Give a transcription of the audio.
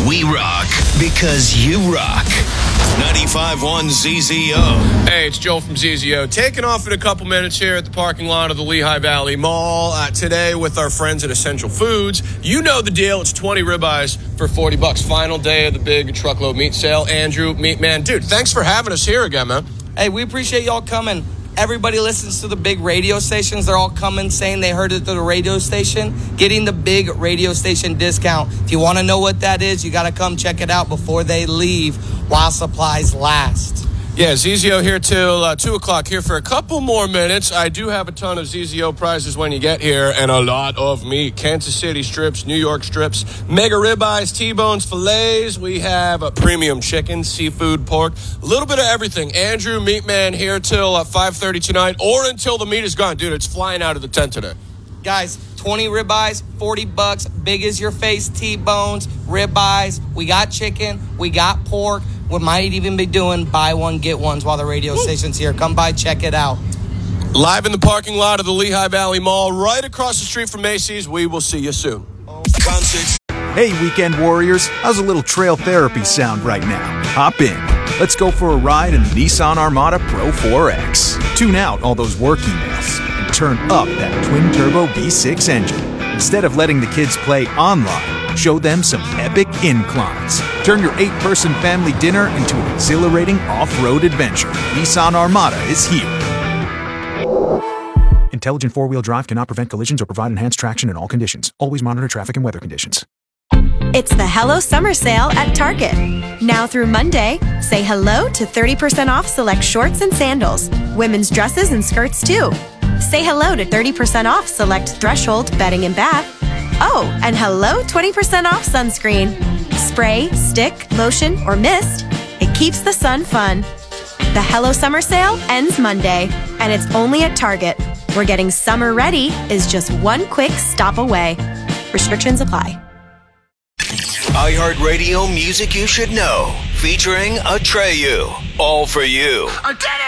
We rock because you rock. 95.1 ZZO. Hey, it's Joel from ZZO. Taking off in a couple minutes here at the parking lot of the Lehigh Valley Mall today with our friends at Essential Foods. You know the deal. It's 20 ribeyes for $40. Final day of the big truckload meat sale. Andrew, meat man. Dude, thanks for having us here again, man. Hey, we appreciate y'all coming. Everybody listens to the big radio stations. They're all coming saying they heard it through the radio station, getting the big radio station discount. If you want to know what that is, you got to come check it out before they leave while supplies last. Yeah, ZZO here till 2 o'clock here for a couple more minutes. I do have a ton of ZZO prizes when you get here and a lot of meat. Kansas City strips, New York strips, mega ribeyes, T-bones, fillets. We have a premium chicken, seafood, pork, a little bit of everything. Andrew, meat man, here till 5:30 tonight or until the meat is gone. Dude, it's flying out of the tent today. Guys, 20 ribeyes, $40, big as your face, T-bones, ribeyes. We got chicken, we got pork. We might even be doing buy one, get ones while the radio station's here. Come by, check it out. Live in the parking lot of the Lehigh Valley Mall, right across the street from Macy's. We will see you soon. Concerts. Hey, weekend warriors, how's a little trail therapy sound right now? Hop in. Let's go for a ride in the Nissan Armada Pro 4X. Tune out all those work emails and turn up that twin-turbo V6 engine. Instead of letting the kids play online, show them some epic inclines. Turn your 8-person family dinner into an exhilarating off-road adventure. Nissan Armada is here. Intelligent four-wheel drive cannot prevent collisions or provide enhanced traction in all conditions. Always monitor traffic and weather conditions. It's the Hello Summer Sale at Target. Now through Monday, say hello to 30% off select shorts and sandals. Women's dresses and skirts too. Say hello to 30% off select Threshold bedding and bath. Oh, and hello 20% off sunscreen. Spray, stick, lotion, or mist. It keeps the sun fun. The Hello Summer Sale ends Monday, and it's only at Target, where getting summer ready is just one quick stop away. Restrictions apply. iHeartRadio music you should know. Featuring Atreyu. All for you. I did it!